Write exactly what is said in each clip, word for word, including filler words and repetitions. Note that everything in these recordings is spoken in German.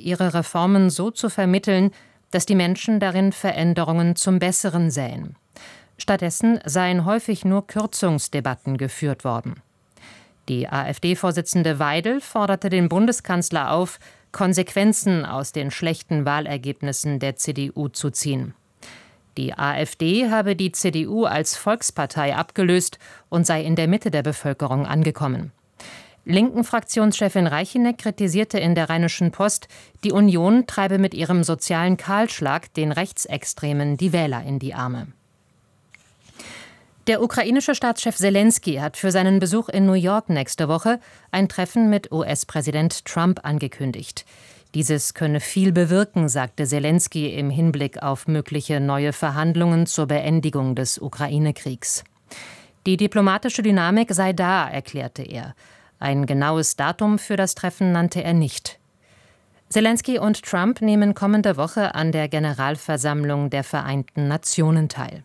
ihre Reformen so zu vermitteln, dass die Menschen darin Veränderungen zum Besseren sähen. Stattdessen seien häufig nur Kürzungsdebatten geführt worden. Die AfD-Vorsitzende Weidel forderte den Bundeskanzler auf, Konsequenzen aus den schlechten Wahlergebnissen der C D U zu ziehen. Die AfD habe die C D U als Volkspartei abgelöst und sei in der Mitte der Bevölkerung angekommen. Linken-Fraktionschefin Reicheneck kritisierte in der Rheinischen Post, die Union treibe mit ihrem sozialen Kahlschlag den Rechtsextremen die Wähler in die Arme. Der ukrainische Staatschef Selensky hat für seinen Besuch in New York nächste Woche ein Treffen mit U S-Präsident Trump angekündigt. Dieses könne viel bewirken, sagte Selensky im Hinblick auf mögliche neue Verhandlungen zur Beendigung des Ukraine-Kriegs. Die diplomatische Dynamik sei da, erklärte er. Ein genaues Datum für das Treffen nannte er nicht. Selensky und Trump nehmen kommende Woche an der Generalversammlung der Vereinten Nationen teil.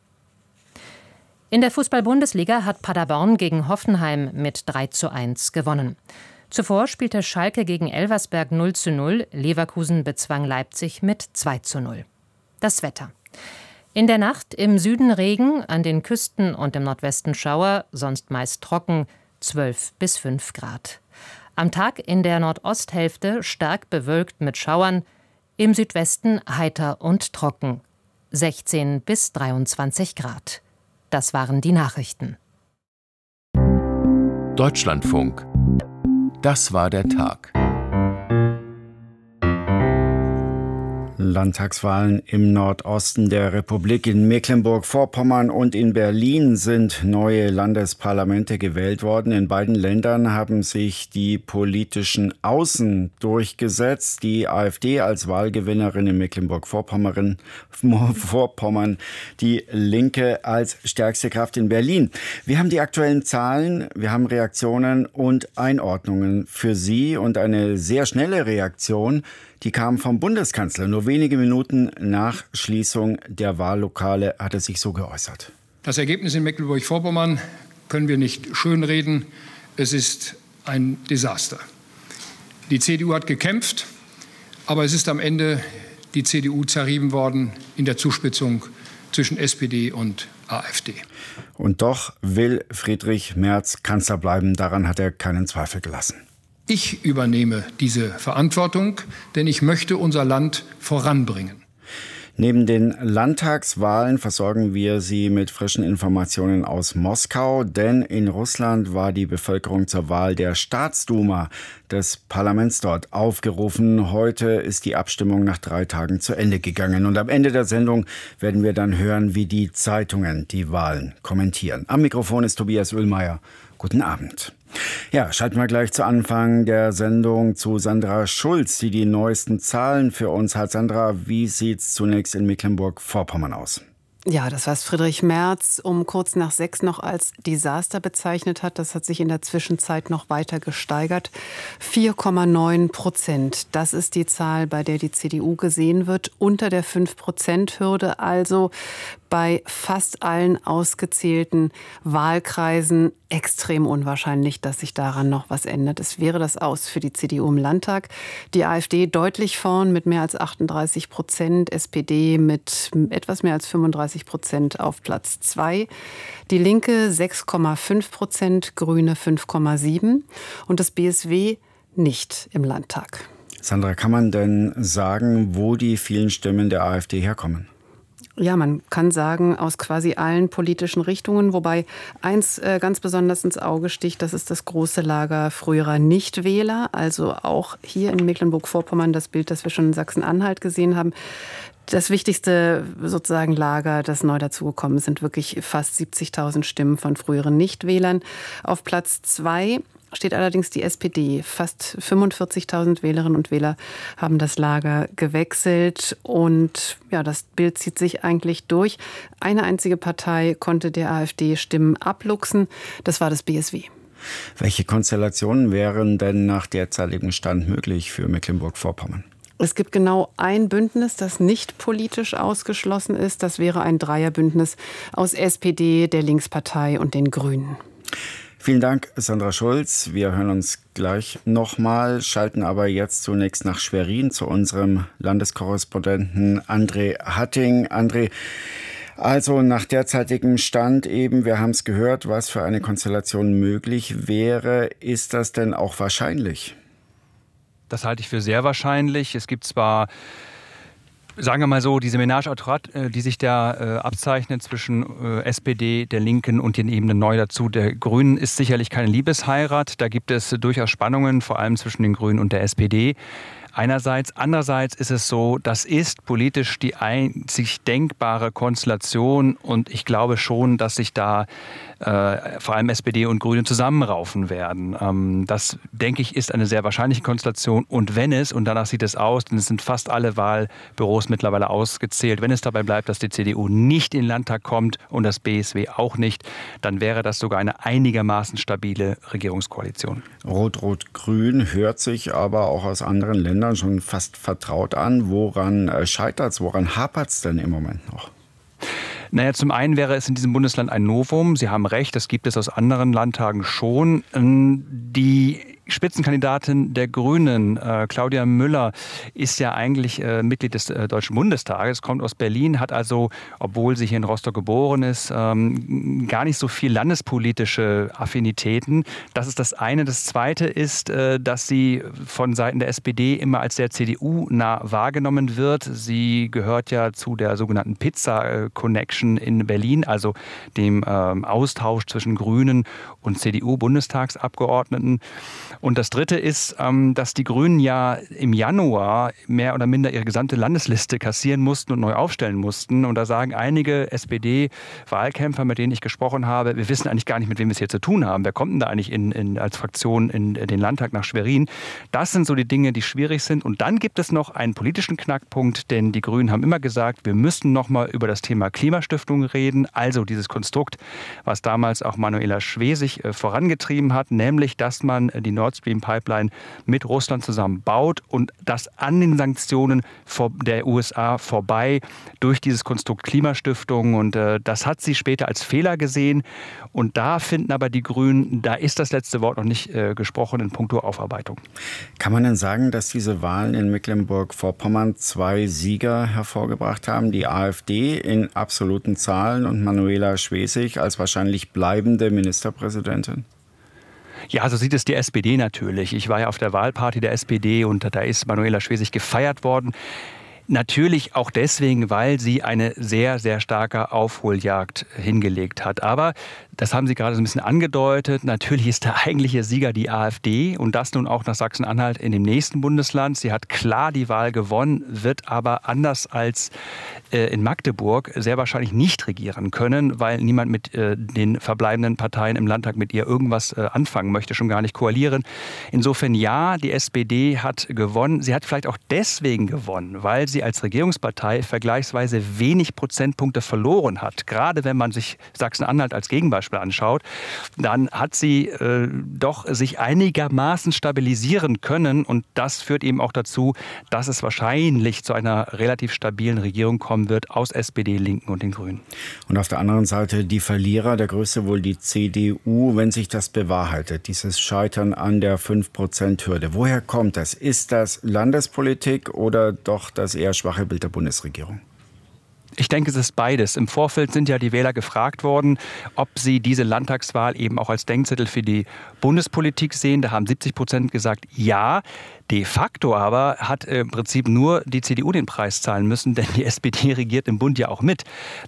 In der Fußball-Bundesliga hat Paderborn gegen Hoffenheim mit drei zu eins gewonnen. Zuvor spielte Schalke gegen Elversberg null zu null, Leverkusen bezwang Leipzig mit zwei zu null. Das Wetter. In der Nacht im Süden Regen, an den Küsten und im Nordwesten Schauer, sonst meist trocken, zwölf bis fünf Grad. Am Tag in der Nordosthälfte stark bewölkt mit Schauern, im Südwesten heiter und trocken, sechzehn bis dreiundzwanzig Grad. Das waren die Nachrichten. Deutschlandfunk. Das war der Tag. Landtagswahlen im Nordosten der Republik. In Mecklenburg-Vorpommern und in Berlin sind neue Landesparlamente gewählt worden. In beiden Ländern haben sich die politischen Außen durchgesetzt. Die AfD als Wahlgewinnerin in Mecklenburg-Vorpommern, Vorpommern, die Linke als stärkste Kraft in Berlin. Wir haben die aktuellen Zahlen, wir haben Reaktionen und Einordnungen für Sie und eine sehr schnelle Reaktion. Die kam vom Bundeskanzler. Nur wenige Minuten nach Schließung der Wahllokale hat er sich so geäußert. Das Ergebnis in Mecklenburg-Vorpommern können wir nicht schönreden. Es ist ein Desaster. Die C D U hat gekämpft, aber es ist am Ende die C D U zerrieben worden in der Zuspitzung zwischen S P D und AfD. Und doch will Friedrich Merz Kanzler bleiben. Daran hat er keinen Zweifel gelassen. Ich übernehme diese Verantwortung, denn ich möchte unser Land voranbringen. Neben den Landtagswahlen versorgen wir Sie mit frischen Informationen aus Moskau, denn in Russland war die Bevölkerung zur Wahl der Staatsduma, des Parlaments dort, aufgerufen. Heute ist die Abstimmung nach drei Tagen zu Ende gegangen. Und am Ende der Sendung werden wir dann hören, wie die Zeitungen die Wahlen kommentieren. Am Mikrofon ist Tobias Oehlmeier. Guten Abend. Ja, schalten wir gleich zu Anfang der Sendung zu Sandra Schulz, die die neuesten Zahlen für uns hat. Sandra, wie sieht's zunächst in Mecklenburg-Vorpommern aus? Ja, das, was Friedrich Merz um kurz nach sechs noch als Desaster bezeichnet hat, das hat sich in der Zwischenzeit noch weiter gesteigert. vier Komma neun Prozent, das ist die Zahl, bei der die C D U gesehen wird, unter der fünf Prozent Hürde, also bei fast allen ausgezählten Wahlkreisen extrem unwahrscheinlich, dass sich daran noch was ändert. Es wäre das Aus für die C D U im Landtag. Die AfD deutlich vorn mit mehr als achtunddreißig Prozent, S P D mit etwas mehr als fünfunddreißig Prozent auf Platz zwei. Die Linke sechs Komma fünf Prozent, Grüne fünf Komma sieben und das B S W nicht im Landtag. Sandra, kann man denn sagen, wo die vielen Stimmen der AfD herkommen? Ja, man kann sagen, aus quasi allen politischen Richtungen, wobei eins äh, ganz besonders ins Auge sticht, das ist das große Lager früherer Nichtwähler, also auch hier in Mecklenburg-Vorpommern das Bild, das wir schon in Sachsen-Anhalt gesehen haben. Das wichtigste sozusagen Lager, das neu dazugekommen ist, sind wirklich fast siebzigtausend Stimmen von früheren Nichtwählern. Auf Platz zwei steht allerdings die S P D. Fast fünfundvierzigtausend Wählerinnen und Wähler haben das Lager gewechselt. Und ja, das Bild zieht sich eigentlich durch. Eine einzige Partei konnte der AfD Stimmen abluchsen. Das war das B S W. Welche Konstellationen wären denn nach derzeitigem Stand möglich für Mecklenburg-Vorpommern? Es gibt genau ein Bündnis, das nicht politisch ausgeschlossen ist. Das wäre ein Dreierbündnis aus S P D, der Linkspartei und den Grünen. Vielen Dank, Sandra Schulz. Wir hören uns gleich nochmal, schalten aber jetzt zunächst nach Schwerin zu unserem Landeskorrespondenten André Hatting. André, also nach derzeitigem Stand eben, wir haben es gehört, was für eine Konstellation möglich wäre. Ist das denn auch wahrscheinlich? Das halte ich für sehr wahrscheinlich. Es gibt zwar, sagen wir mal so, diese Ménage à trois, die sich da äh, abzeichnet zwischen äh, S P D, der Linken und den eben neu dazu der Grünen, ist sicherlich keine Liebesheirat. Da gibt es durchaus Spannungen, vor allem zwischen den Grünen und der S P D. Einerseits, andererseits ist es so, das ist politisch die einzig denkbare Konstellation und ich glaube schon, dass sich da äh, vor allem S P D und Grüne zusammenraufen werden. Ähm, das, denke ich, ist eine sehr wahrscheinliche Konstellation und wenn es, und danach sieht es aus, denn es sind fast alle Wahlbüros mittlerweile ausgezählt, wenn es dabei bleibt, dass die C D U nicht in den Landtag kommt und das B S W auch nicht, dann wäre das sogar eine einigermaßen stabile Regierungskoalition. Rot-Rot-Grün hört sich aber auch aus anderen Ländern schon fast vertraut an. Woran scheitert es, woran hapert es denn im Moment noch? Naja, zum einen wäre es in diesem Bundesland ein Novum. Sie haben recht, das gibt es aus anderen Landtagen schon. Die Spitzenkandidatin der Grünen, äh, Claudia Müller, ist ja eigentlich äh, Mitglied des äh, Deutschen Bundestages, kommt aus Berlin, hat also, obwohl sie hier in Rostock geboren ist, ähm, gar nicht so viel landespolitische Affinitäten. Das ist das eine. Das zweite ist, äh, dass sie von Seiten der S P D immer als sehr C D U-nah wahrgenommen wird. Sie gehört ja zu der sogenannten Pizza-Connection in Berlin, also dem ähm, Austausch zwischen Grünen und C D U-Bundestagsabgeordneten. Und das Dritte ist, dass die Grünen ja im Januar mehr oder minder ihre gesamte Landesliste kassieren mussten und neu aufstellen mussten. Und da sagen einige S P D-Wahlkämpfer, mit denen ich gesprochen habe, wir wissen eigentlich gar nicht, mit wem wir es hier zu tun haben. Wer kommt denn da eigentlich in, in, als Fraktion in den Landtag nach Schwerin? Das sind so die Dinge, die schwierig sind. Und dann gibt es noch einen politischen Knackpunkt, denn die Grünen haben immer gesagt, wir müssen noch mal über das Thema Klimastiftung reden. Also dieses Konstrukt, was damals auch Manuela Schwesig äh, vorangetrieben hat, nämlich, dass man die Nord Stream Pipeline mit Russland zusammen baut und das an den Sanktionen der U S A vorbei durch dieses Konstrukt Klimastiftung. Und äh, das hat sie später als Fehler gesehen. Und da finden aber die Grünen, da ist das letzte Wort noch nicht äh, gesprochen in puncto Aufarbeitung. Kann man denn sagen, dass diese Wahlen in Mecklenburg-Vorpommern zwei Sieger hervorgebracht haben? Die AfD in absoluten Zahlen und Manuela Schwesig als wahrscheinlich bleibende Ministerpräsidentin? Ja, so sieht es die S P D natürlich. Ich war ja auf der Wahlparty der S P D und da ist Manuela Schwesig gefeiert worden. Natürlich auch deswegen, weil sie eine sehr, sehr starke Aufholjagd hingelegt hat. Aber, das haben Sie gerade so ein bisschen angedeutet, natürlich ist der eigentliche Sieger die AfD und das nun auch nach Sachsen-Anhalt in dem nächsten Bundesland. Sie hat klar die Wahl gewonnen, wird aber anders als äh, in Magdeburg sehr wahrscheinlich nicht regieren können, weil niemand mit äh, den verbleibenden Parteien im Landtag mit ihr irgendwas äh, anfangen möchte, schon gar nicht koalieren. Insofern ja, die S P D hat gewonnen. Sie hat vielleicht auch deswegen gewonnen, weil sie als Regierungspartei vergleichsweise wenig Prozentpunkte verloren hat. Gerade wenn man sich Sachsen-Anhalt als Gegenbeispiel anschaut, dann hat sie äh, doch sich einigermaßen stabilisieren können und das führt eben auch dazu, dass es wahrscheinlich zu einer relativ stabilen Regierung kommen wird aus S P D, Linken und den Grünen. Und auf der anderen Seite die Verlierer, der größte wohl die C D U, wenn sich das bewahrheitet, dieses Scheitern an der fünf Prozent Hürde. Woher kommt das? Ist das Landespolitik oder doch das eher schwache Bild der Bundesregierung? Ich denke, es ist beides. Im Vorfeld sind ja die Wähler gefragt worden, ob sie diese Landtagswahl eben auch als Denkzettel für die Bundespolitik sehen. Da haben siebzig Prozent gesagt, ja. De facto aber hat im Prinzip nur die C D U den Preis zahlen müssen, denn die S P D regiert im Bund ja auch mit.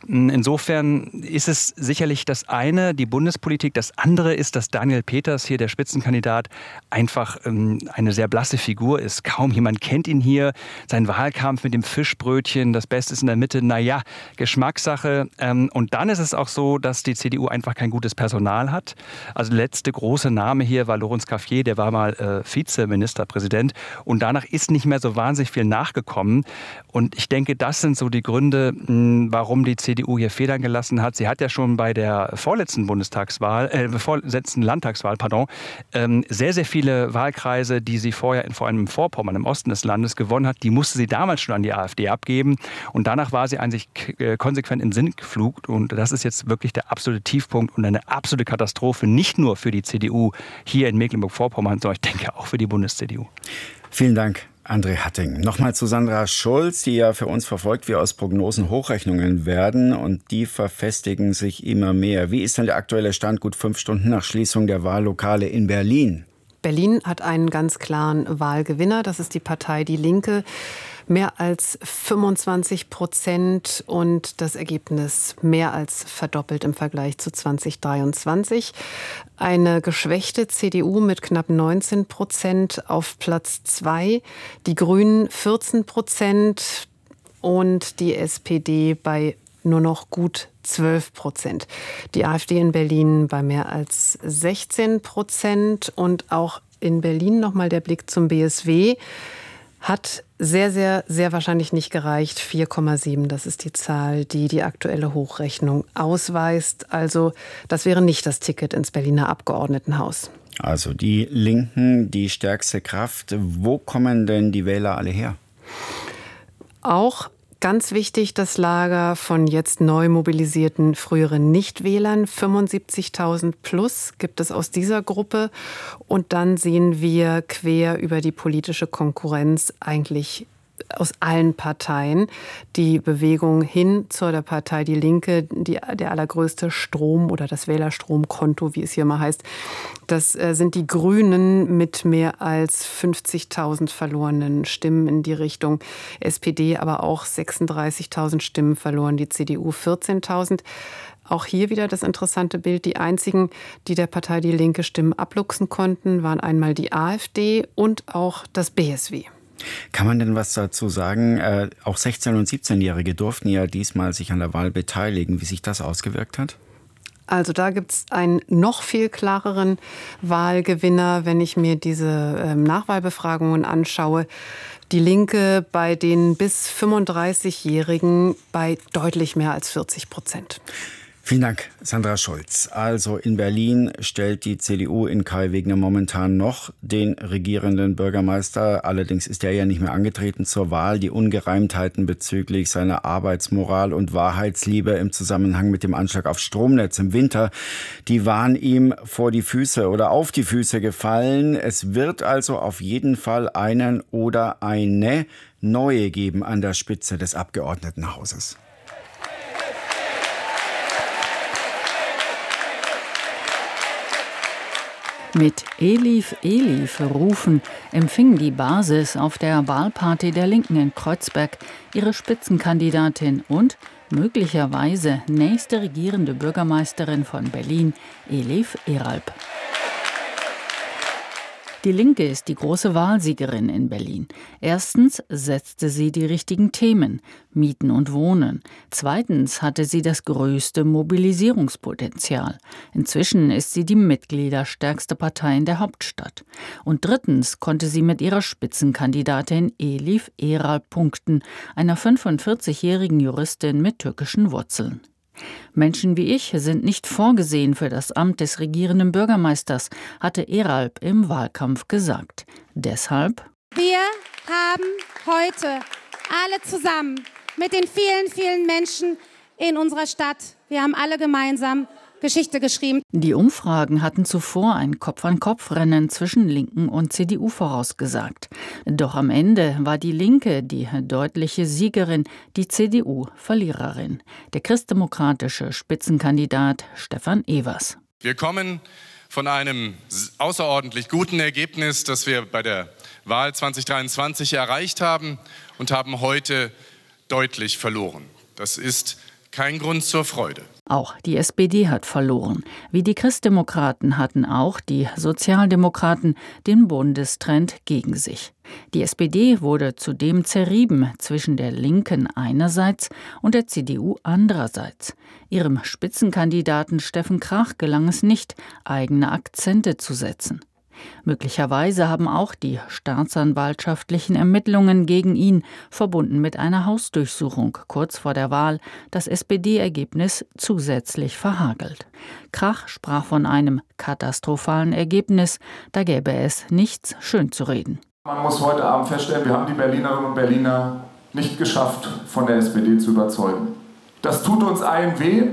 Insofern ist es sicherlich das eine, die Bundespolitik. Das andere ist, dass Daniel Peters, hier der Spitzenkandidat, einfach eine sehr blasse Figur ist. Kaum jemand kennt ihn hier. Sein Wahlkampf mit dem Fischbrötchen, das Beste ist in der Mitte, naja, Geschmackssache. Und dann ist es auch so, dass die C D U einfach kein gutes Personal hat. Also der letzte große Name hier war Lorenz Cafier, der war mal Vizeministerpräsident. Prozent. Und danach ist nicht mehr so wahnsinnig viel nachgekommen. Und ich denke, das sind so die Gründe, warum die C D U hier Federn gelassen hat. Sie hat ja schon bei der vorletzten Bundestagswahl, äh, vorletzten Landtagswahl, pardon, ähm, sehr, sehr viele Wahlkreise, die sie vorher, vor allem im Vorpommern, im Osten des Landes gewonnen hat, die musste sie damals schon an die AfD abgeben. Und danach war sie eigentlich konsequent im Sinkflug. Und das ist jetzt wirklich der absolute Tiefpunkt und eine absolute Katastrophe, nicht nur für die C D U hier in Mecklenburg-Vorpommern, sondern ich denke auch für die Bundes-C D U. Vielen Dank, André Hatting. Nochmal zu Sandra Schulz, die ja für uns verfolgt, wie aus Prognosen Hochrechnungen werden, und die verfestigen sich immer mehr. Wie ist denn der aktuelle Stand gut fünf Stunden nach Schließung der Wahllokale in Berlin? Berlin hat einen ganz klaren Wahlgewinner, das ist die Partei Die Linke. Mehr als fünfundzwanzig Prozent und das Ergebnis mehr als verdoppelt im Vergleich zu zwanzig dreiundzwanzig. Eine geschwächte C D U mit knapp neunzehn Prozent auf Platz zwei, die Grünen vierzehn Prozent und die S P D bei nur noch gut zwölf Prozent. Die AfD in Berlin bei mehr als sechzehn Prozent und auch in Berlin nochmal der Blick zum B S W. Hat sehr, sehr, sehr wahrscheinlich nicht gereicht. vier Komma sieben, das ist die Zahl, die die aktuelle Hochrechnung ausweist. Also das wäre nicht das Ticket ins Berliner Abgeordnetenhaus. Also die Linken, die stärkste Kraft. Wo kommen denn die Wähler alle her? Auch ganz wichtig, das Lager von jetzt neu mobilisierten früheren Nichtwählern. fünfundsiebzigtausend plus gibt es aus dieser Gruppe. Und dann sehen wir quer über die politische Konkurrenz eigentlich aus allen Parteien die Bewegung hin zur der Partei Die Linke, die, der allergrößte Strom oder das Wählerstromkonto, wie es hier mal heißt. Das äh, sind die Grünen mit mehr als fünfzigtausend verlorenen Stimmen in die Richtung S P D, aber auch sechsunddreißigtausend Stimmen verloren, die C D U vierzehntausend. Auch hier wieder das interessante Bild. Die einzigen, die der Partei Die Linke Stimmen abluchsen konnten, waren einmal die AfD und auch das B S W. Kann man denn was dazu sagen? Äh, auch sechzehn- und siebzehnjährige durften ja diesmal sich an der Wahl beteiligen, wie sich das ausgewirkt hat? Also da gibt es einen noch viel klareren Wahlgewinner, wenn ich mir diese ähm, Nachwahlbefragungen anschaue. Die Linke bei den bis fünfunddreißigjährigen bei deutlich mehr als vierzig Prozent. Vielen Dank, Sandra Schulz. Also in Berlin stellt die C D U in Kai Wegner momentan noch den regierenden Bürgermeister. Allerdings ist er ja nicht mehr angetreten zur Wahl. Die Ungereimtheiten bezüglich seiner Arbeitsmoral und Wahrheitsliebe im Zusammenhang mit dem Anschlag aufs Stromnetz im Winter, die waren ihm vor die Füße oder auf die Füße gefallen. Es wird also auf jeden Fall einen oder eine neue geben an der Spitze des Abgeordnetenhauses. Mit Elif, Elif rufen empfing die Basis auf der Wahlparty der Linken in Kreuzberg ihre Spitzenkandidatin und möglicherweise nächste regierende Bürgermeisterin von Berlin, Elif Eralp. Die Linke ist die große Wahlsiegerin in Berlin. Erstens setzte sie die richtigen Themen, Mieten und Wohnen. Zweitens hatte sie das größte Mobilisierungspotenzial. Inzwischen ist sie die mitgliederstärkste Partei in der Hauptstadt. Und drittens konnte sie mit ihrer Spitzenkandidatin Elif Eralp punkten, einer fünfundvierzigjährigen Juristin mit türkischen Wurzeln. Menschen wie ich sind nicht vorgesehen für das Amt des regierenden Bürgermeisters, hatte Eralp im Wahlkampf gesagt. Deshalb: Wir haben heute alle zusammen mit den vielen, vielen Menschen in unserer Stadt, wir haben alle gemeinsam Geschichte geschrieben. Die Umfragen hatten zuvor ein Kopf-an-Kopf-Rennen zwischen Linken und C D U vorausgesagt. Doch am Ende war die Linke die deutliche Siegerin, die C D U Verliererin. Der christdemokratische Spitzenkandidat Stefan Evers. Wir kommen von einem außerordentlich guten Ergebnis, das wir bei der Wahl zwanzig dreiundzwanzig erreicht haben, und haben heute deutlich verloren. Das ist kein Grund zur Freude. Auch die S P D hat verloren. Wie die Christdemokraten hatten auch die Sozialdemokraten den Bundestrend gegen sich. Die S P D wurde zudem zerrieben zwischen der Linken einerseits und der C D U andererseits. Ihrem Spitzenkandidaten Steffen Krach gelang es nicht, eigene Akzente zu setzen. Möglicherweise haben auch die staatsanwaltschaftlichen Ermittlungen gegen ihn, verbunden mit einer Hausdurchsuchung kurz vor der Wahl, das S P D-Ergebnis zusätzlich verhagelt. Krach sprach von einem katastrophalen Ergebnis, da gäbe es nichts schönzureden. Man muss heute Abend feststellen, wir haben die Berlinerinnen und Berliner nicht geschafft, von der S P D zu überzeugen. Das tut uns allen weh,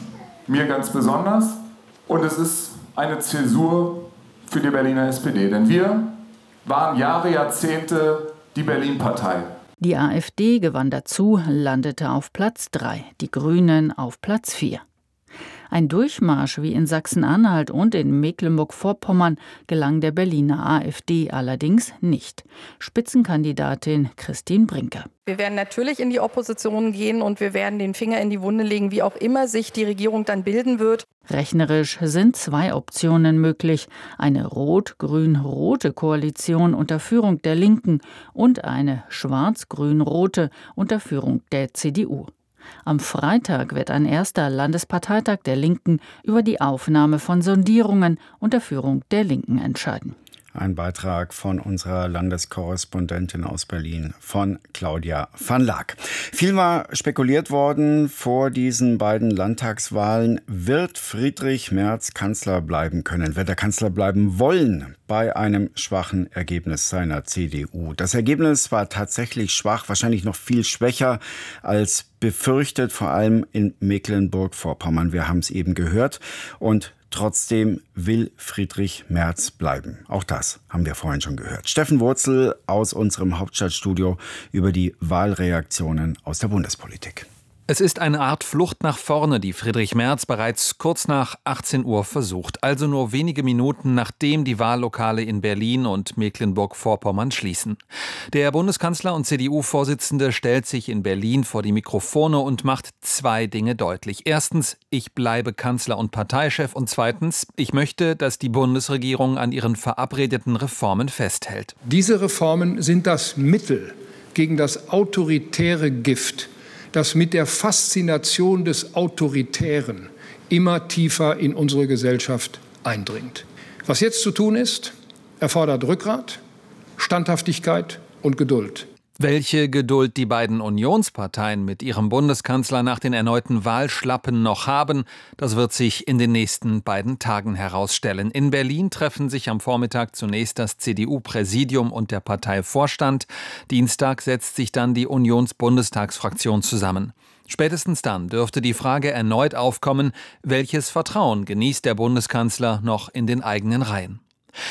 mir ganz besonders, und es ist eine Zäsur für die Berliner S P D, denn wir waren Jahre, Jahrzehnte die Berlin-Partei. Die AfD gewann dazu, landete auf Platz drei, die Grünen auf Platz vier. Ein Durchmarsch wie in Sachsen-Anhalt und in Mecklenburg-Vorpommern gelang der Berliner AfD allerdings nicht. Spitzenkandidatin Christine Brinker. Wir werden natürlich in die Opposition gehen und wir werden den Finger in die Wunde legen, wie auch immer sich die Regierung dann bilden wird. Rechnerisch sind zwei Optionen möglich: eine rot-grün-rote Koalition unter Führung der Linken und eine schwarz-grün-rote unter Führung der C D U. Am Freitag wird ein erster Landesparteitag der Linken über die Aufnahme von Sondierungen unter Führung der Linken entscheiden. Ein Beitrag von unserer Landeskorrespondentin aus Berlin, von Claudia van Laak. Viel war spekuliert worden vor diesen beiden Landtagswahlen. Wird Friedrich Merz Kanzler bleiben können? Wird er Kanzler bleiben wollen bei einem schwachen Ergebnis seiner C D U? Das Ergebnis war tatsächlich schwach, wahrscheinlich noch viel schwächer als befürchtet, vor allem in Mecklenburg-Vorpommern. Wir haben es eben gehört. Und trotzdem will Friedrich Merz bleiben. Auch das haben wir vorhin schon gehört. Steffen Wurzel aus unserem Hauptstadtstudio über die Wahlreaktionen aus der Bundespolitik. Es ist eine Art Flucht nach vorne, die Friedrich Merz bereits kurz nach achtzehn Uhr versucht. Also nur wenige Minuten, nachdem die Wahllokale in Berlin und Mecklenburg-Vorpommern schließen. Der Bundeskanzler und C D U-Vorsitzende stellt sich in Berlin vor die Mikrofone und macht zwei Dinge deutlich. Erstens, ich bleibe Kanzler und Parteichef. Und zweitens, ich möchte, dass die Bundesregierung an ihren verabredeten Reformen festhält. Diese Reformen sind das Mittel gegen das autoritäre Gift, das mit der Faszination des Autoritären immer tiefer in unsere Gesellschaft eindringt. Was jetzt zu tun ist, erfordert Rückgrat, Standhaftigkeit und Geduld. Welche Geduld die beiden Unionsparteien mit ihrem Bundeskanzler nach den erneuten Wahlschlappen noch haben, das wird sich in den nächsten beiden Tagen herausstellen. In Berlin treffen sich am Vormittag zunächst das C D U-Präsidium und der Parteivorstand. Dienstag setzt sich dann die Unionsbundestagsfraktion zusammen. Spätestens dann dürfte die Frage erneut aufkommen, welches Vertrauen genießt der Bundeskanzler noch in den eigenen Reihen.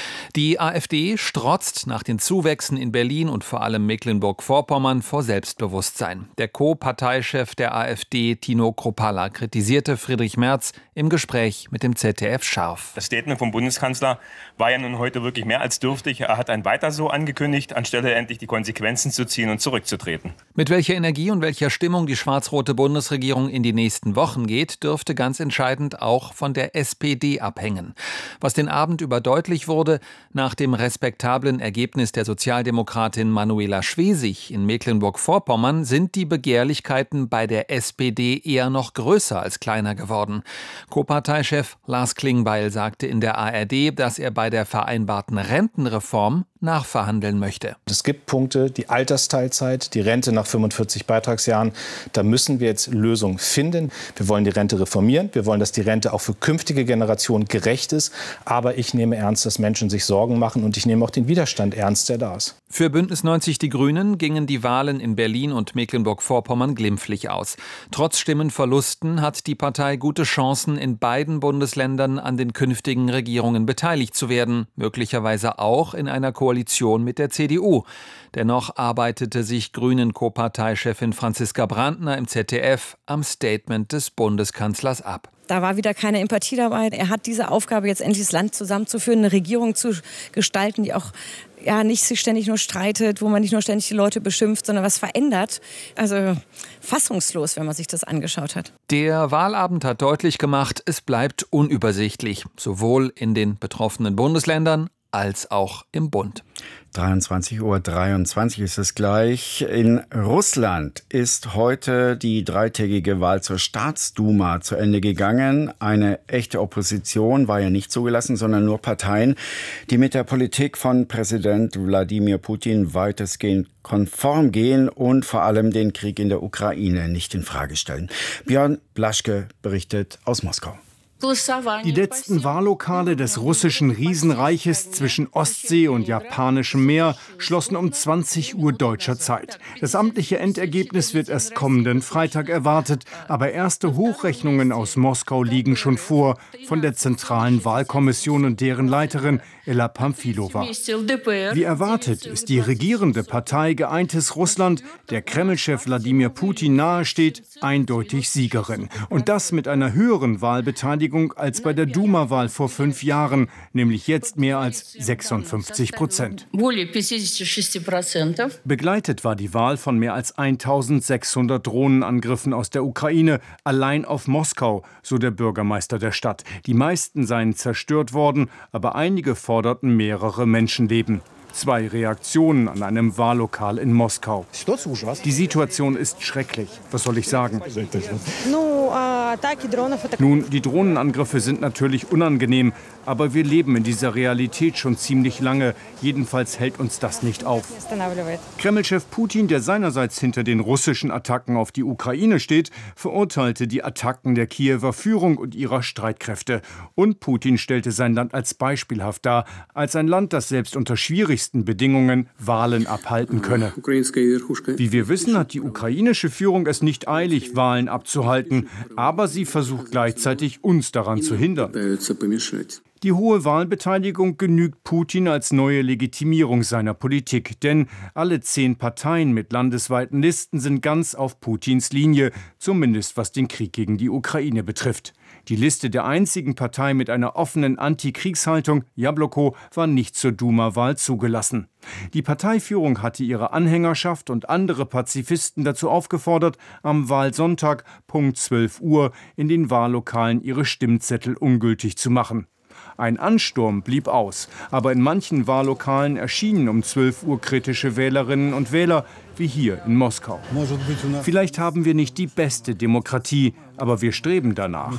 Die AfD strotzt nach den Zuwächsen in Berlin und vor allem Mecklenburg-Vorpommern vor Selbstbewusstsein. Der Co-Parteichef der AfD, Tino Kruppalla, kritisierte Friedrich Merz im Gespräch mit dem Z D F scharf. Das Statement vom Bundeskanzler war ja nun heute wirklich mehr als dürftig. Er hat ein Weiter so angekündigt, anstelle endlich die Konsequenzen zu ziehen und zurückzutreten. Mit welcher Energie und welcher Stimmung die schwarz-rote Bundesregierung in die nächsten Wochen geht, dürfte ganz entscheidend auch von der S P D abhängen. Was den Abend über deutlich wurde, nach dem respektablen Ergebnis der Sozialdemokratin Manuela Schwesig in Mecklenburg-Vorpommern sind die Begehrlichkeiten bei der S P D eher noch größer als kleiner geworden. Co-Parteichef Lars Klingbeil sagte in der A R D, dass er bei der vereinbarten Rentenreform nachverhandeln möchte. Es gibt Punkte, die Altersteilzeit, die Rente nach fünfundvierzig Beitragsjahren. Da müssen wir jetzt Lösungen finden. Wir wollen die Rente reformieren. Wir wollen, dass die Rente auch für künftige Generationen gerecht ist. Aber ich nehme ernst, dass Menschen sich Sorgen machen. Und ich nehme auch den Widerstand ernst, der da ist. Für Bündnis neunzig Die Grünen gingen die Wahlen in Berlin und Mecklenburg-Vorpommern glimpflich aus. Trotz Stimmenverlusten hat die Partei gute Chancen, in beiden Bundesländern an den künftigen Regierungen beteiligt zu werden. Möglicherweise auch in einer Koalition mit der C D U. Dennoch arbeitete sich Grünen-Co-Parteichefin Franziska Brandner im Z D F am Statement des Bundeskanzlers ab. Da war wieder keine Empathie dabei. Er hat diese Aufgabe, jetzt endlich das Land zusammenzuführen, eine Regierung zu gestalten, die auch ja, nicht sich ständig nur streitet, wo man nicht nur ständig die Leute beschimpft, sondern was verändert. Also fassungslos, wenn man sich das angeschaut hat. Der Wahlabend hat deutlich gemacht, es bleibt unübersichtlich, sowohl in den betroffenen Bundesländern als auch im Bund. dreiundzwanzig Uhr dreiundzwanzig ist es gleich. In Russland ist heute die dreitägige Wahl zur Staatsduma zu Ende gegangen. Eine echte Opposition war ja nicht zugelassen, sondern nur Parteien, die mit der Politik von Präsident Wladimir Putin weitestgehend konform gehen und vor allem den Krieg in der Ukraine nicht in Frage stellen. Björn Blaschke berichtet aus Moskau. Die letzten Wahllokale des russischen Riesenreiches zwischen Ostsee und Japanischem Meer schlossen um zwanzig Uhr deutscher Zeit. Das amtliche Endergebnis wird erst kommenden Freitag erwartet, aber erste Hochrechnungen aus Moskau liegen schon vor, von der Zentralen Wahlkommission und deren Leiterin Ella Pamfilova. Wie erwartet ist die regierende Partei Geeintes Russland, der Kreml-Chef Wladimir Putin nahesteht, eindeutig Siegerin. Und das mit einer höheren Wahlbeteiligung als bei der Duma-Wahl vor fünf Jahren, nämlich jetzt mehr als sechsundfünfzig Prozent. Begleitet war die Wahl von mehr als eintausendsechshundert Drohnenangriffen aus der Ukraine, allein auf Moskau, so der Bürgermeister der Stadt. Die meisten seien zerstört worden, aber einige forderten mehrere Menschenleben. Zwei Reaktionen an einem Wahllokal in Moskau. Die Situation ist schrecklich. Was soll ich sagen? Nun, die Drohnenangriffe sind natürlich unangenehm, aber wir leben in dieser Realität schon ziemlich lange. Jedenfalls hält uns das nicht auf. Kreml-Chef Putin, der seinerseits hinter den russischen Attacken auf die Ukraine steht, verurteilte die Attacken der Kiewer Führung und ihrer Streitkräfte. Und Putin stellte sein Land als beispielhaft dar, als ein Land, das selbst unter schwierigsten Bedingungen Wahlen abhalten könne. Wie wir wissen, hat die ukrainische Führung es nicht eilig, Wahlen abzuhalten, aber sie versucht gleichzeitig, uns daran zu hindern. Die hohe Wahlbeteiligung genügt Putin als neue Legitimierung seiner Politik, denn alle zehn Parteien mit landesweiten Listen sind ganz auf Putins Linie, zumindest was den Krieg gegen die Ukraine betrifft. Die Liste der einzigen Partei mit einer offenen Antikriegshaltung, Jabloko, war nicht zur Duma-Wahl zugelassen. Die Parteiführung hatte ihre Anhängerschaft und andere Pazifisten dazu aufgefordert, am Wahlsonntag Punkt zwölf Uhr in den Wahllokalen ihre Stimmzettel ungültig zu machen. Ein Ansturm blieb aus, aber in manchen Wahllokalen erschienen um zwölf Uhr kritische Wählerinnen und Wähler, wie hier in Moskau. Vielleicht haben wir nicht die beste Demokratie, aber wir streben danach.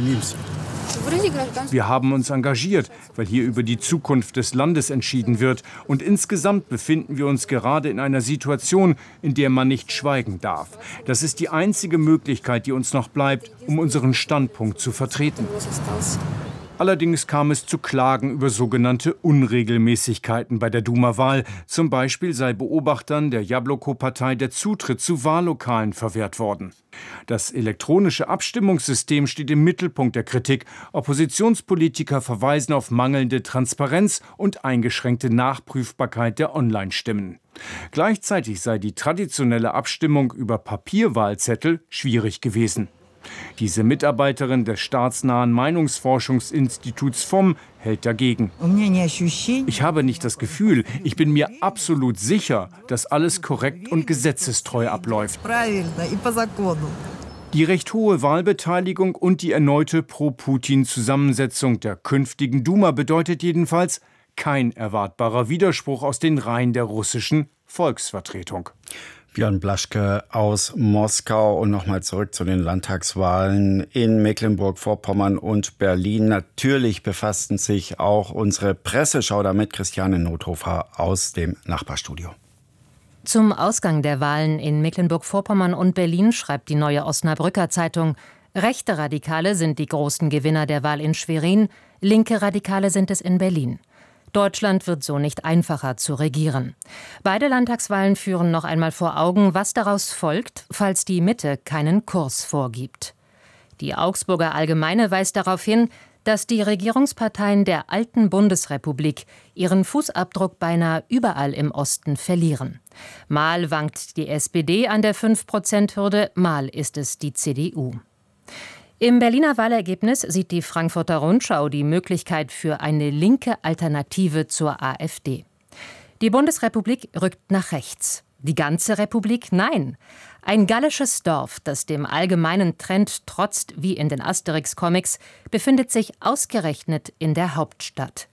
Wir haben uns engagiert, weil hier über die Zukunft des Landes entschieden wird. Und insgesamt befinden wir uns gerade in einer Situation, in der man nicht schweigen darf. Das ist die einzige Möglichkeit, die uns noch bleibt, um unseren Standpunkt zu vertreten. Allerdings kam es zu Klagen über sogenannte Unregelmäßigkeiten bei der Duma-Wahl. Zum Beispiel sei Beobachtern der Jabloko-Partei der Zutritt zu Wahllokalen verwehrt worden. Das elektronische Abstimmungssystem steht im Mittelpunkt der Kritik. Oppositionspolitiker verweisen auf mangelnde Transparenz und eingeschränkte Nachprüfbarkeit der Online-Stimmen. Gleichzeitig sei die traditionelle Abstimmung über Papierwahlzettel schwierig gewesen. Diese Mitarbeiterin des staatsnahen Meinungsforschungsinstituts F O M hält dagegen. Ich habe nicht das Gefühl, ich bin mir absolut sicher, dass alles korrekt und gesetzestreu abläuft. Die recht hohe Wahlbeteiligung und die erneute Pro-Putin-Zusammensetzung der künftigen Duma bedeutet jedenfalls kein erwartbarer Widerspruch aus den Reihen der russischen Volksvertretung. Björn Blaschke aus Moskau und nochmal zurück zu den Landtagswahlen in Mecklenburg-Vorpommern und Berlin. Natürlich befassten sich auch unsere Presseschau damit, Christiane Nothofer aus dem Nachbarstudio. Zum Ausgang der Wahlen in Mecklenburg-Vorpommern und Berlin schreibt die Neue Osnabrücker Zeitung: Rechte Radikale sind die großen Gewinner der Wahl in Schwerin, linke Radikale sind es in Berlin. Deutschland wird so nicht einfacher zu regieren. Beide Landtagswahlen führen noch einmal vor Augen, was daraus folgt, falls die Mitte keinen Kurs vorgibt. Die Augsburger Allgemeine weist darauf hin, dass die Regierungsparteien der alten Bundesrepublik ihren Fußabdruck beinahe überall im Osten verlieren. Mal wankt die S P D an der fünf Prozent Hürde, mal ist es die C D U. Im Berliner Wahlergebnis sieht die Frankfurter Rundschau die Möglichkeit für eine linke Alternative zur AfD. Die Bundesrepublik rückt nach rechts. Die ganze Republik? Nein. Ein gallisches Dorf, das dem allgemeinen Trend trotzt wie in den Asterix-Comics, befindet sich ausgerechnet in der Hauptstadt.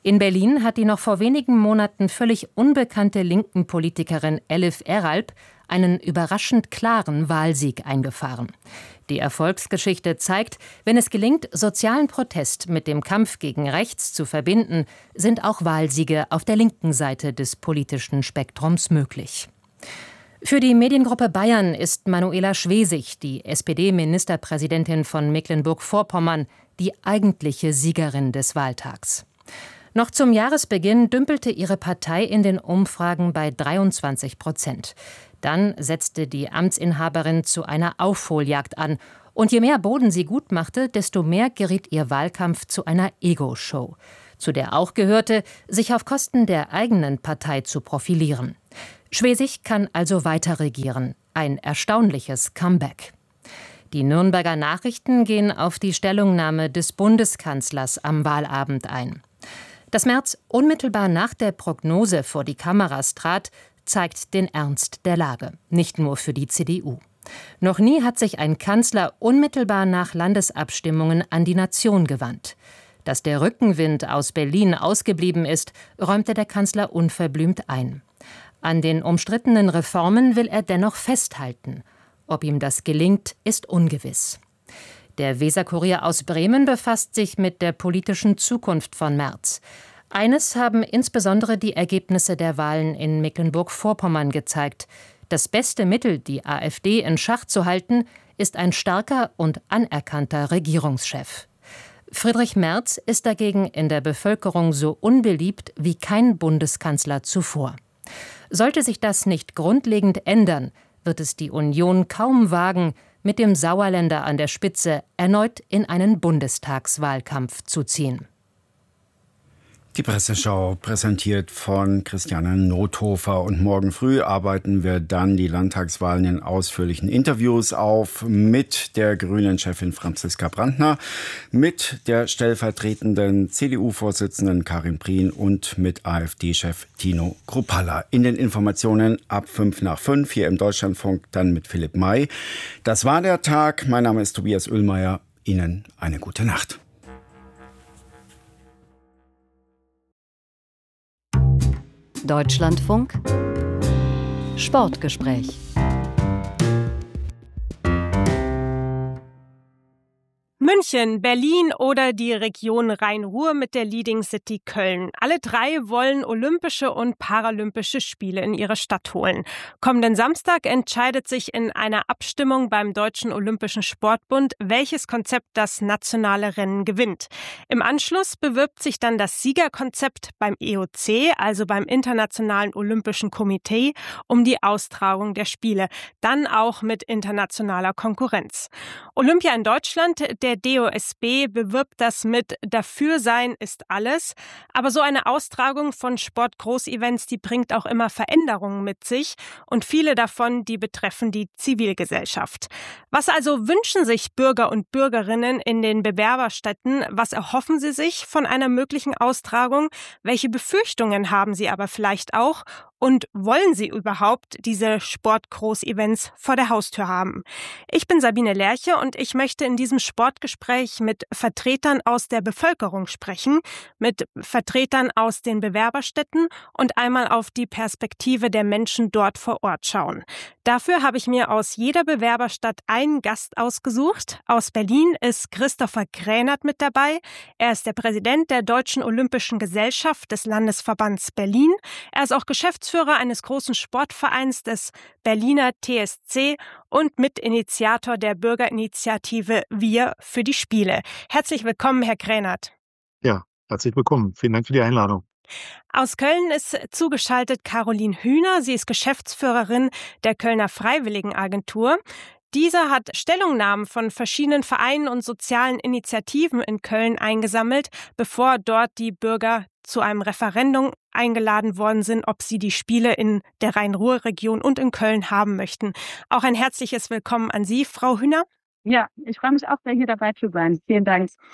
In Berlin hat die noch vor wenigen Monaten völlig unbekannte linken Politikerin Elif Eralp einen überraschend klaren Wahlsieg eingefahren. Die Erfolgsgeschichte zeigt, wenn es gelingt, sozialen Protest mit dem Kampf gegen rechts zu verbinden, sind auch Wahlsiege auf der linken Seite des politischen Spektrums möglich. Für die Mediengruppe Bayern ist Manuela Schwesig, die S P D-Ministerpräsidentin von Mecklenburg-Vorpommern, die eigentliche Siegerin des Wahltags. Noch zum Jahresbeginn dümpelte ihre Partei in den Umfragen bei dreiundzwanzig Prozent. Dann setzte die Amtsinhaberin zu einer Aufholjagd an. Und je mehr Boden sie gut machte, desto mehr geriet ihr Wahlkampf zu einer Ego-Show, zu der auch gehörte, sich auf Kosten der eigenen Partei zu profilieren. Schwesig kann also weiter regieren. Ein erstaunliches Comeback. Die Nürnberger Nachrichten gehen auf die Stellungnahme des Bundeskanzlers am Wahlabend ein. Dass Merz unmittelbar nach der Prognose vor die Kameras trat, zeigt den Ernst der Lage, nicht nur für die C D U. Noch nie hat sich ein Kanzler unmittelbar nach Landesabstimmungen an die Nation gewandt. Dass der Rückenwind aus Berlin ausgeblieben ist, räumte der Kanzler unverblümt ein. An den umstrittenen Reformen will er dennoch festhalten. Ob ihm das gelingt, ist ungewiss. Der Weser-Kurier aus Bremen befasst sich mit der politischen Zukunft von Merz. Eines haben insbesondere die Ergebnisse der Wahlen in Mecklenburg-Vorpommern gezeigt. Das beste Mittel, die AfD in Schach zu halten, ist ein starker und anerkannter Regierungschef. Friedrich Merz ist dagegen in der Bevölkerung so unbeliebt wie kein Bundeskanzler zuvor. Sollte sich das nicht grundlegend ändern, wird es die Union kaum wagen, mit dem Sauerländer an der Spitze erneut in einen Bundestagswahlkampf zu ziehen. Die Presseschau präsentiert von Christiane Nothofer. Und morgen früh arbeiten wir dann die Landtagswahlen in ausführlichen Interviews auf mit der Grünen-Chefin Franziska Brandner, mit der stellvertretenden C D U-Vorsitzenden Karin Prien und mit AfD-Chef Tino Kruppalla. In den Informationen ab fünf nach fünf hier im Deutschlandfunk, dann mit Philipp May. Das war der Tag. Mein Name ist Tobias Oehlmeier. Ihnen eine gute Nacht. Deutschlandfunk Sportgespräch. München, Berlin oder die Region Rhein-Ruhr mit der Leading City Köln. Alle drei wollen Olympische und Paralympische Spiele in ihre Stadt holen. Kommenden Samstag entscheidet sich in einer Abstimmung beim Deutschen Olympischen Sportbund, welches Konzept das nationale Rennen gewinnt. Im Anschluss bewirbt sich dann das Siegerkonzept beim I O C, also beim Internationalen Olympischen Komitee, um die Austragung der Spiele. Dann auch mit internationaler Konkurrenz. Olympia in Deutschland, der D O S B bewirbt das mit Dafürsein ist alles. Aber so eine Austragung von Sportgroßevents, die bringt auch immer Veränderungen mit sich. Und viele davon, die betreffen die Zivilgesellschaft. Was also wünschen sich Bürger und Bürgerinnen in den Bewerberstädten? Was erhoffen sie sich von einer möglichen Austragung? Welche Befürchtungen haben sie aber vielleicht auch? Und wollen sie überhaupt diese Sportgroßevents vor der Haustür haben? Ich bin Sabine Lerche und ich möchte in diesem Sportgespräch mit Vertretern aus der Bevölkerung sprechen, mit Vertretern aus den Bewerberstädten und einmal auf die Perspektive der Menschen dort vor Ort schauen. Dafür habe ich mir aus jeder Bewerberstadt einen Gast ausgesucht. Aus Berlin ist Christopher Kränert mit dabei. Er ist der Präsident der Deutschen Olympischen Gesellschaft des Landesverbands Berlin. Er ist auch Geschäftsführer eines großen Sportvereins des Berliner T S C und Mitinitiator der Bürgerinitiative Wir für die Spiele. Herzlich willkommen, Herr Kränert. Ja, herzlich willkommen. Vielen Dank für die Einladung. Aus Köln ist zugeschaltet Caroline Hühner. Sie ist Geschäftsführerin der Kölner Freiwilligenagentur. Dieser hat Stellungnahmen von verschiedenen Vereinen und sozialen Initiativen in Köln eingesammelt, bevor dort die Bürger zu einem Referendum eingeladen worden sind, ob sie die Spiele in der Rhein-Ruhr-Region und in Köln haben möchten. Auch ein herzliches Willkommen an Sie, Frau Hühner. Ja, ich freue mich auch sehr, hier dabei zu sein. Vielen Dank.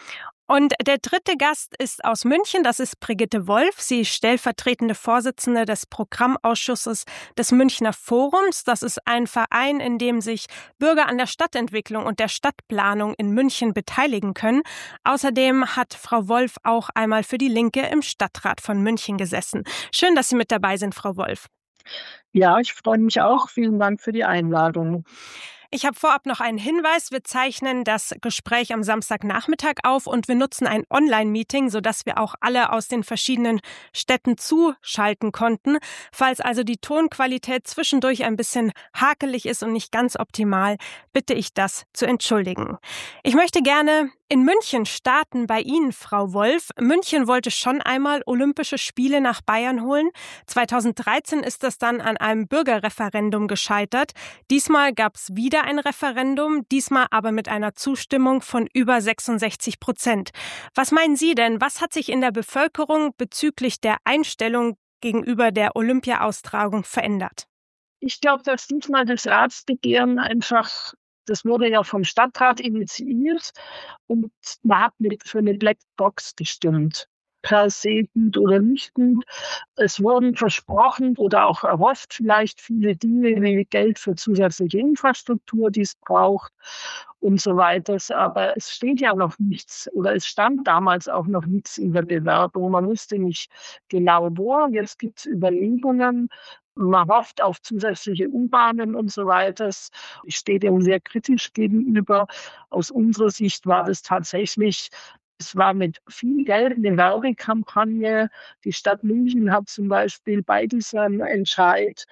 Und der dritte Gast ist aus München, das ist Brigitte Wolf. Sie ist stellvertretende Vorsitzende des Programmausschusses des Münchner Forums. Das ist ein Verein, in dem sich Bürger an der Stadtentwicklung und der Stadtplanung in München beteiligen können. Außerdem hat Frau Wolf auch einmal für die Linke im Stadtrat von München gesessen. Schön, dass Sie mit dabei sind, Frau Wolf. Ja, ich freue mich auch. Vielen Dank für die Einladung. Ich habe vorab noch einen Hinweis. Wir zeichnen das Gespräch am Samstagnachmittag auf und wir nutzen ein Online-Meeting, sodass wir auch alle aus den verschiedenen Städten zuschalten konnten. Falls also die Tonqualität zwischendurch ein bisschen hakelig ist und nicht ganz optimal, bitte ich das zu entschuldigen. Ich möchte gerne in München starten bei Ihnen, Frau Wolf. München wollte schon einmal Olympische Spiele nach Bayern holen. zweitausenddreizehn ist das dann an einem Bürgerreferendum gescheitert. Diesmal gab es wieder ein Referendum, diesmal aber mit einer Zustimmung von über sechsundsechzig Prozent. Was meinen Sie denn, was hat sich in der Bevölkerung bezüglich der Einstellung gegenüber der Olympia-Austragung verändert? Ich glaube, dass diesmal das Ratsbegehren einfach, das wurde ja vom Stadtrat initiiert und man hat mit für eine Blackbox gestimmt. Per se gut oder nicht gut. Es wurden versprochen oder auch erhofft vielleicht viele Dinge wie Geld für zusätzliche Infrastruktur, die es braucht und so weiter. Aber es steht ja noch nichts oder es stand damals auch noch nichts in der Bewerbung. Man wusste nicht genau wo. Jetzt gibt es Überlegungen. Man hofft auf zusätzliche U-Bahnen und so weiter. Ich stehe dem sehr kritisch gegenüber. Aus unserer Sicht war das tatsächlich, es war mit viel Geld eine Werbekampagne. Die Stadt München hat zum Beispiel bei diesem Entscheid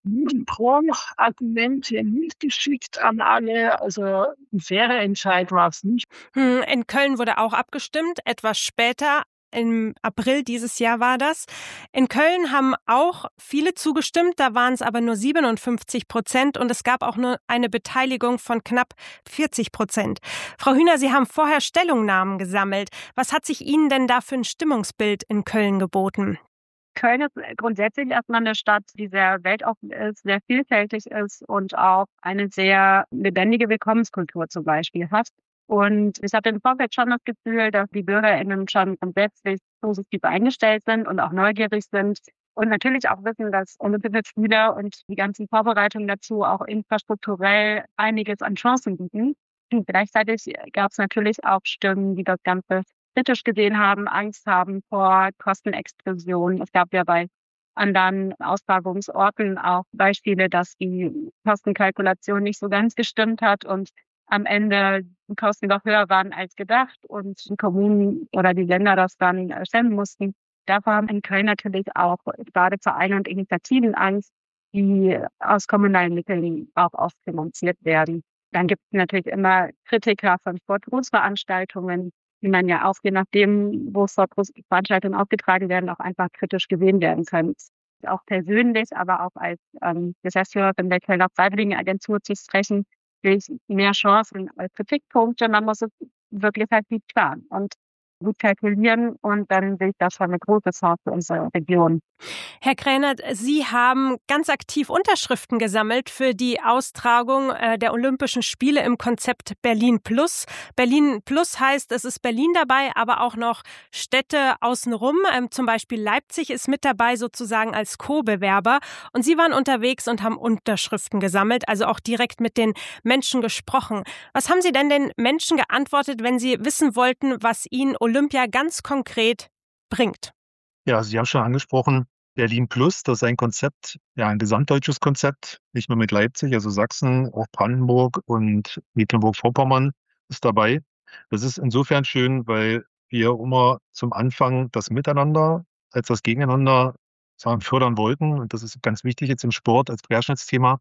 Pro-Argumente mitgeschickt an alle. Also ein fairer Entscheid war es nicht. In Köln wurde auch abgestimmt, etwas später. Im April dieses Jahr war das. In Köln haben auch viele zugestimmt, da waren es aber nur siebenundfünfzig Prozent und es gab auch nur eine Beteiligung von knapp vierzig Prozent. Frau Hühner, Sie haben vorher Stellungnahmen gesammelt. Was hat sich Ihnen denn da für ein Stimmungsbild in Köln geboten? Köln ist grundsätzlich erstmal eine Stadt, die sehr weltoffen ist, sehr vielfältig ist und auch eine sehr lebendige Willkommenskultur zum Beispiel hat. Und ich hatte im Vorfeld schon das Gefühl, dass die BürgerInnen schon grundsätzlich positiv eingestellt sind und auch neugierig sind und natürlich auch wissen, dass Olympische Spiele und die ganzen Vorbereitungen dazu auch infrastrukturell einiges an Chancen bieten. Und gleichzeitig gab es natürlich auch Stimmen, die das Ganze kritisch gesehen haben, Angst haben vor Kostenexplosionen. Es gab ja bei anderen Austragungsorten auch Beispiele, dass die Kostenkalkulation nicht so ganz gestimmt hat und am Ende die Kosten doch höher waren als gedacht und die Kommunen oder die Länder das dann stemmen mussten. Davor haben in Köln natürlich auch gerade Vereine und Initiativen Angst, die aus kommunalen Mitteln auch oft finanziert werden. Dann gibt es natürlich immer Kritiker von Sportgroßveranstaltungen, die man ja auch je nachdem, wo Sportgroßveranstaltungen aufgetragen werden, auch einfach kritisch gesehen werden können. Auch persönlich, aber auch als ähm, Geschäftsführerin der Kölner Freiwilligenagentur zu sprechen, durch mehr Chancen als Kritikpunkte. Man muss es wirklich halt gut planen und gut kalkulieren und dann sehe ich das schon eine große Chance für unsere Region. Herr Krähnert, Sie haben ganz aktiv Unterschriften gesammelt für die Austragung der Olympischen Spiele im Konzept Berlin Plus. Berlin Plus heißt, es ist Berlin dabei, aber auch noch Städte außenrum. Ähm, zum Beispiel Leipzig ist mit dabei sozusagen als Co-Bewerber. Und Sie waren unterwegs und haben Unterschriften gesammelt, also auch direkt mit den Menschen gesprochen. Was haben Sie denn den Menschen geantwortet, wenn Sie wissen wollten, was Ihnen Olympia ganz konkret bringt? Ja, Sie haben schon angesprochen, Berlin Plus, das ist ein Konzept, ja, ein gesamtdeutsches Konzept, nicht nur mit Leipzig, also Sachsen, auch Brandenburg und Mecklenburg-Vorpommern ist dabei. Das ist insofern schön, weil wir immer zum Anfang das Miteinander als das Gegeneinander sagen, fördern wollten. Und das ist ganz wichtig jetzt im Sport als Querschnittsthema.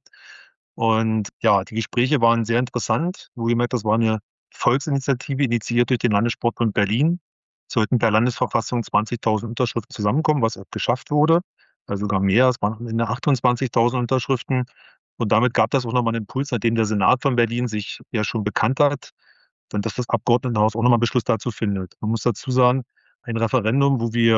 Und ja, die Gespräche waren sehr interessant. Wohlgemerkt, das war eine Volksinitiative, initiiert durch den Landessportbund Berlin. Es sollten per Landesverfassung zwanzigtausend Unterschriften zusammenkommen, was auch geschafft wurde. Also sogar mehr, es waren am Ende achtundzwanzigtausend Unterschriften. Und damit gab das auch nochmal einen Impuls, nachdem der Senat von Berlin sich ja schon bekannt hat, dann dass das Abgeordnetenhaus auch nochmal Beschluss dazu findet. Man muss dazu sagen, ein Referendum, wo wir